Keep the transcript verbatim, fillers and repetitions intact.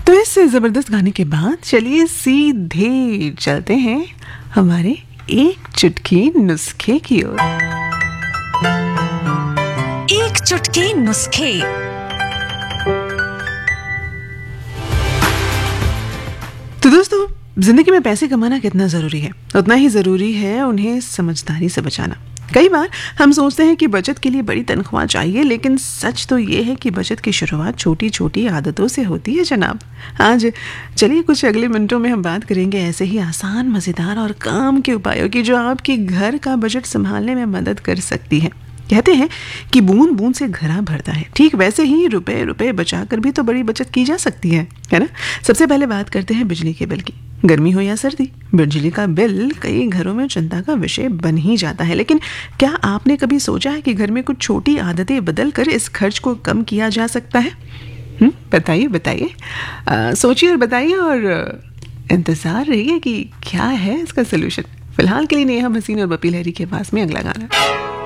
तो इस जबरदस्त गाने के बाद चलिए सीधे चलते हैं हमारे एक चुटकी नुस्खे की ओर। एक चुटकी नुस्खे। तो दोस्तों, जिंदगी में पैसे कमाना कितना जरूरी है, उतना ही जरूरी है उन्हें समझदारी से बचाना। कई बार हम सोचते हैं कि बचत के लिए बड़ी तनख्वाह चाहिए, लेकिन सच तो ये है कि बचत की शुरुआत छोटी छोटी आदतों से होती है जनाब। आज चलिए कुछ अगले मिनटों में हम बात करेंगे ऐसे ही आसान, मज़ेदार और काम के उपायों की जो आपके घर का बजट संभालने में मदद कर सकती है। कहते हैं कि बूंद बूंद से घड़ा भरता है, ठीक वैसे ही रुपए रुपए बचाकर भी तो बड़ी बचत की जा सकती है, है ना। सबसे पहले बात करते हैं बिजली के बिल की। गर्मी हो या सर्दी, बिजली का बिल कई घरों में चिंता का विषय बन ही जाता है। लेकिन क्या आपने कभी सोचा है कि घर में कुछ छोटी आदतें बदल कर इस खर्च को कम किया जा सकता है? हम्म बताइए बताइए, सोचिए और बताइए, और इंतजार रहिए कि क्या है इसका सोल्यूशन। फिलहाल के लिए नेहा भसीन और बपी लहरी के पास में अगला गाना।